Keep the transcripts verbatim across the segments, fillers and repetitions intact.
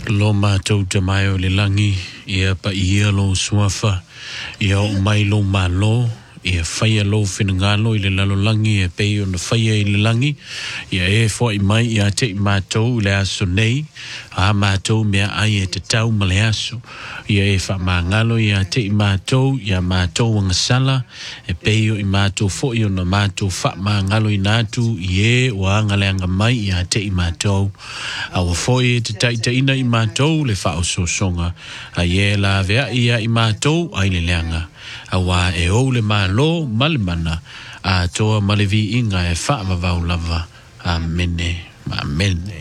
Lo mātou te mai o le langi, ia pa ia lo suafa, ia o mai lo malo, ia whaia lo whenangalo i le lalo langi, e pei o na whaia i le langi, ia e fo i mai ia te i mātou le aso nei, a mātou mea ai e te tau ma le aso, ia e wha māngalo ia te i mātou, ia mātou wangasala, e pei o i mātou fo i o na mātou wha māngalo i nātu, i e o angale anga mai ia te i mātou, a wa fo i te taita ina i mātou le wha o sosonga, a ie la vea ia i mātou ai le leanga, a wa e o le malo malemana a toa malevi inga e wha mawau lava. Amene, amene.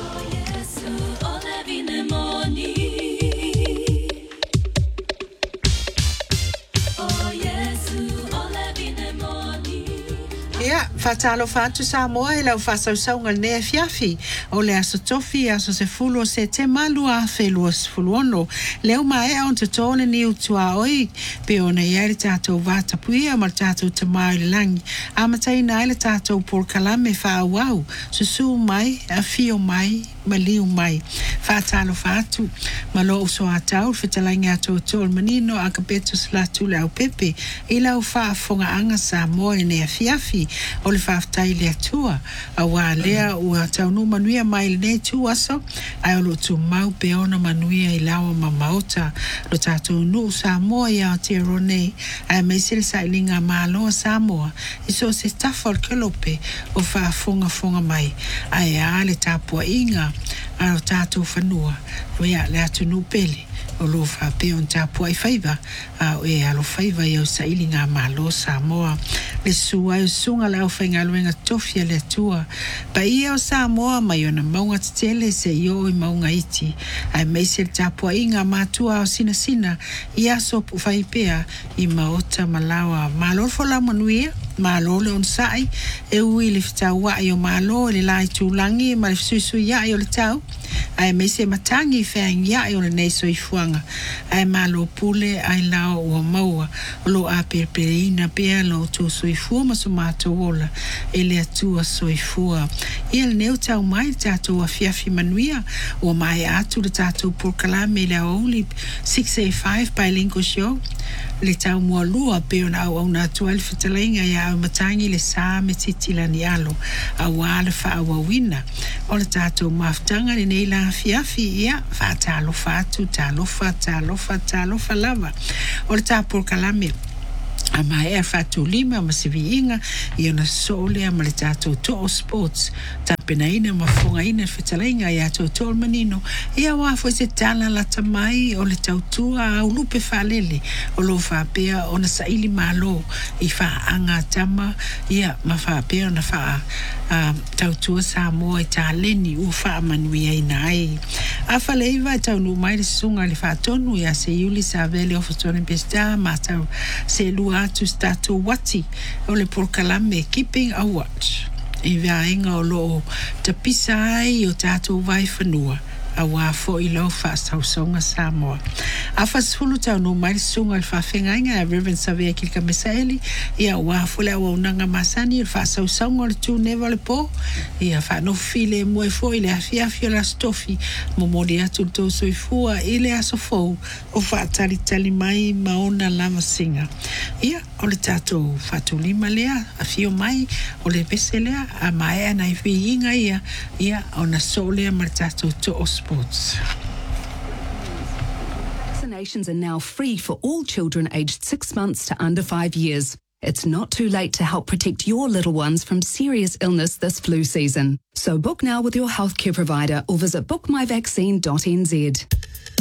Ia, fatalo fatu sa moa e lau fasausaunga nea fiafi o le aso tofi aso se fulu o se te malu a felu o se fulu ono. Leo mae a on te tōne ni utua oi pe o na iari tātou vata puia ma tātou te mai le langi. A matai na ele tātou por kalame wha wau susu mai a fio mai ma liu mai. Fatalo fatu ma lo uso a tau fitalangi a tō tōl manino a kapeto slatu le au pepe i lau wha fonga anga sa moa e nea fiafi o le whaftai le atua a wā lea ua tau nu manuia mai le nei tu aso ai o lo tu mau pe ona manuia i lawa ma maota lo tātou nu Samoa i Aotearoa nei ai mai sile sa ilinga māloa Samoa i so se tafal kelope o wha fonga fonga mai ai a le tāpua inga a o tātou whanua wea le atu nu pele o lo fa pe on tāpua i whaiva a o e alo whaiva i au sa ilinga māloa Samoa le sua e sunga lau whainga luenga tofia le atua. Pa ia o Samoa mai o na maunga tele se i o i maunga iti. Ai meise le tāpua inga mātua o sina sina i aso pu whaipea i maota malawa. Mālo fola manuia, mālo le on sai, e ui le fitau wa i o mālo le lai tūlangi ma le fisuisu ia i o le tau. Ai meise matangi whaing ia i o le neiso i fuanga. Ai mālo pule ai lao ua maua o lo a perpereina pea lo tū soifua ma so mātou ola e le atua soifua. Ia le neu tau mai tātou a fiafi manuia o mai atu le tātou porkalame le aoli six eight five Bilingual Show. Le tau mua lua peo na au au na tua le fitalainga ia au matangi le sā me titila ni alo a wale wha awa wina. O le tātou maftanga le nei la fiafi ia wha tālo fatu, tālo fa, tālo fa, tālo fa lava. O le tā porkalame a mai e fatu lima ma se viinga i ona sole a male tātou to'o sports ta pena ina ma fonga ina fitalainga i ato tol manino i a wafo se tala la tamai o le tautua au lupe whalele o lo whapea o na saili malo i wha anga tama ia ma whapea o na wha uh, tautua Samoa i tā leni u wha manuia i nai a whaleiva i tau nu mai le sunga le wha tonu i a se iuli sa vele o fatone pesta ma tau se lua atu stato wati o le porkalame keeping a watch i vea inga o loo tapisa ai o tato vai whanua a wafo i lau whaashausonga Samoa. A whasfulu tau no mai sunga il whawhengainga a Reverend Savea Kilka Mesaeli i a wafo le awa unanga masani il whaashausonga le tu neva le po i a whanofi le mue fo i le afiafi o la stofi mo mori atu to soifua i le aso fo o whaatali tali mai maona lama singa. Ia o le tato whatulima lea a fio mai o le pese lea a mai ana i fi inga ia ia o na so lea ma le tato to o sports. Vaccinations are now free for all children aged six months to under five years. It's not too late to help protect your little ones from serious illness this flu season. So book now with your healthcare provider or visit book my vaccine dot n z.